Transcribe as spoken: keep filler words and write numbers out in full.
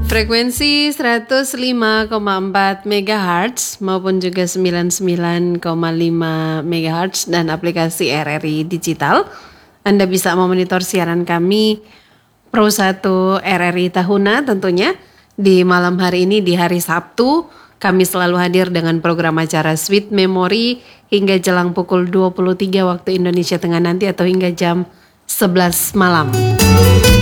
Frekuensi seratus lima koma empat megahertz maupun juga sembilan puluh sembilan koma lima megahertz dan aplikasi R R I Digital. Anda bisa memonitor siaran kami Pro satu R R I Tahuna tentunya. Di malam hari ini di hari Sabtu kami selalu hadir dengan program acara Sweet Memory hingga jelang pukul dua puluh tiga waktu Indonesia Tengah nanti atau hingga jam sebelas malam.